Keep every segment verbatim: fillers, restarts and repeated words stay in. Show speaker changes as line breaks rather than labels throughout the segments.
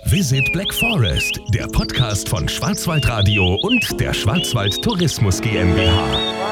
Visit Black Forest, der Podcast von Schwarzwaldradio und der Schwarzwald Tourismus GmbH.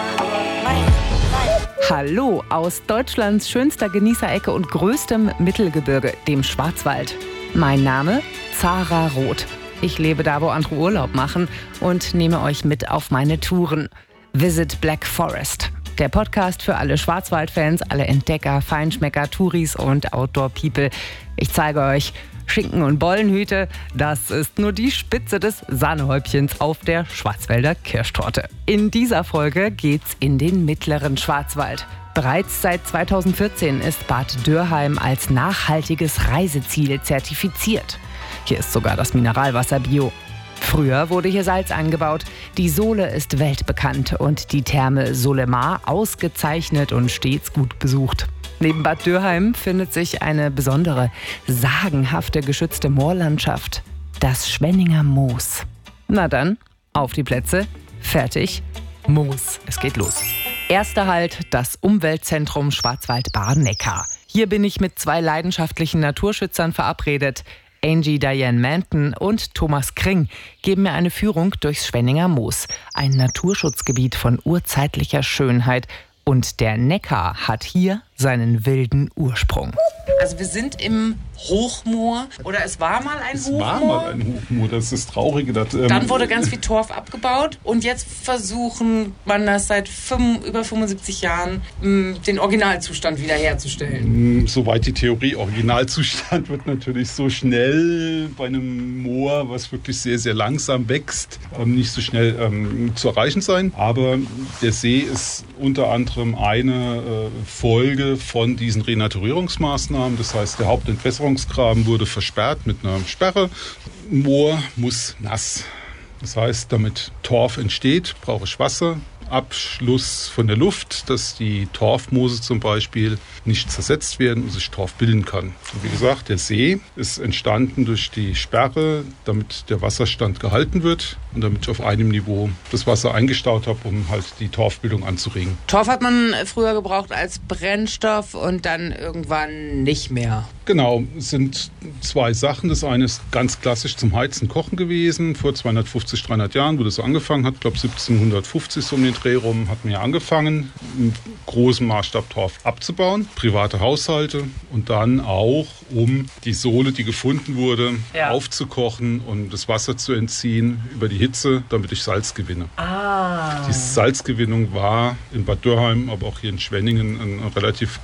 Hallo aus Deutschlands schönster Genießerecke und größtem Mittelgebirge, dem Schwarzwald. Mein Name? Zara Roth. Ich lebe da, wo andere Urlaub machen und nehme euch mit auf meine Touren. Visit Black Forest. Der Podcast für alle Schwarzwaldfans, alle Entdecker, Feinschmecker, Touris und Outdoor-People. Ich zeige euch Schinken und Bollenhüte. Das ist nur die Spitze des Sahnehäubchens auf der Schwarzwälder Kirschtorte. In dieser Folge geht's in den mittleren Schwarzwald. Bereits seit zweitausendvierzehn ist Bad Dürrheim als nachhaltiges Reiseziel zertifiziert. Hier ist sogar das Mineralwasser bio. Früher wurde hier Salz angebaut. Die Sohle ist weltbekannt und die Therme Solemar ausgezeichnet und stets gut besucht. Neben Bad Dürrheim findet sich eine besondere, sagenhafte geschützte Moorlandschaft, das Schwenninger Moos. Na dann, auf die Plätze, fertig, Moos, es geht los. Erster Halt, das Umweltzentrum Schwarzwald-Baar-Neckar. Hier bin ich mit zwei leidenschaftlichen Naturschützern verabredet. Angie Diane Manton und Thomas Kring geben mir eine Führung durchs Schwenninger Moos, ein Naturschutzgebiet von urzeitlicher Schönheit. Und der Neckar hat hier seinen wilden Ursprung.
Also wir sind im Hochmoor, oder es war mal ein
es
Hochmoor.
Es war mal ein Hochmoor, das ist das Traurige. Das, ähm
Dann wurde ganz viel Torf abgebaut und jetzt versuchen man das seit fünf, über fünfundsiebzig Jahren, den Originalzustand wiederherzustellen.
Soweit die Theorie. Originalzustand wird natürlich so schnell bei einem Moor, was wirklich sehr, sehr langsam wächst, nicht so schnell ähm, zu erreichen sein. Aber der See ist unter anderem eine äh, Folge von diesen Renaturierungsmaßnahmen. Das heißt, der Hauptentwässerungsgraben wurde versperrt mit einer Sperre. Moor muss nass. Das heißt, damit Torf entsteht, brauche ich Wasser. Abschluss von der Luft, dass die Torfmoose zum Beispiel nicht zersetzt werden und sich Torf bilden kann. Und wie gesagt, der See ist entstanden durch die Sperre, damit der Wasserstand gehalten wird und damit ich auf einem Niveau das Wasser eingestaut habe, um halt die Torfbildung anzuregen.
Torf hat man früher gebraucht als Brennstoff und dann irgendwann nicht mehr.
Genau, es sind zwei Sachen. Das eine ist ganz klassisch zum Heizen, Kochen gewesen. Vor zweihundertfünfzig, dreihundert Jahren, wo das so angefangen hat. Ich glaube siebzehnhundertfünfzig so um den Dreh rum hat man ja angefangen, im großen Maßstab Torf abzubauen. Private Haushalte und dann auch, um die Sohle, die gefunden wurde, ja. aufzukochen und das Wasser zu entziehen über die Hitze, damit ich Salz gewinne.
Ah.
Die Salzgewinnung war in Bad Dürrheim, aber auch hier in Schwenningen ein relativ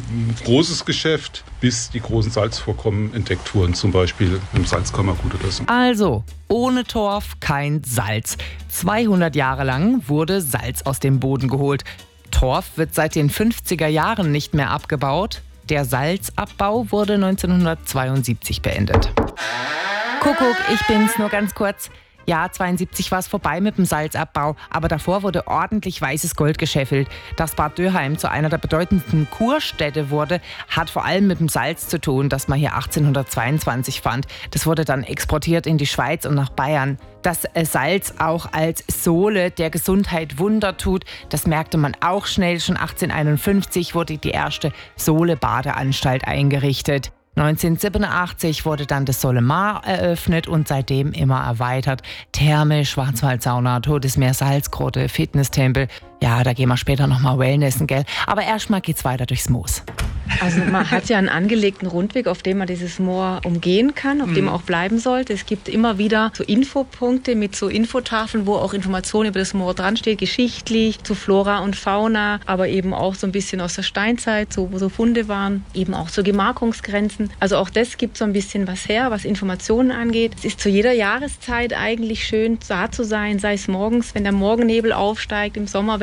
großes Geschäft, bis die großen Salzvorkommen entdeckt wurden, zum Beispiel im Salzkammergut oder so.
Also, ohne Torf kein Salz. zweihundert Jahre lang wurde Salz aus dem Boden geholt. Torf wird seit den fünfziger Jahren nicht mehr abgebaut. Der Salzabbau wurde neunzehnhundertzweiundsiebzig beendet. Kuckuck, ich bin's, nur ganz kurz. Ja, zweiundsiebzig war es vorbei mit dem Salzabbau, aber davor wurde ordentlich weißes Gold gescheffelt. Dass Bad Dürrheim zu einer der bedeutendsten Kurstädte wurde, hat vor allem mit dem Salz zu tun, das man hier achtzehnhundertzweiundzwanzig fand. Das wurde dann exportiert in die Schweiz und nach Bayern. Dass Salz auch als Sohle der Gesundheit Wunder tut, das merkte man auch schnell. Schon achtzehnhunderteinundfünfzig wurde die erste Sohle-Badeanstalt eingerichtet. neunzehnhundertsiebenundachtzig wurde dann das Solemar eröffnet und seitdem immer erweitert. Therme, Schwarzwaldsauna, Todesmeer, Salzgrotte, Fitnesstempel. Ja, da gehen wir später nochmal Wellnessen, gell? Aber erstmal geht's weiter durchs Moos.
Also man hat ja einen angelegten Rundweg, auf dem man dieses Moor umgehen kann, auf mhm. dem man auch bleiben sollte. Es gibt immer wieder so Infopunkte mit so Infotafeln, wo auch Informationen über das Moor dran steht, geschichtlich, zu Flora und Fauna, aber eben auch so ein bisschen aus der Steinzeit, so, wo so Funde waren, eben auch so Gemarkungsgrenzen. Also auch das gibt so ein bisschen was her, was Informationen angeht. Es ist zu jeder Jahreszeit eigentlich schön, da zu sein, sei es morgens, wenn der Morgennebel aufsteigt, im Sommer,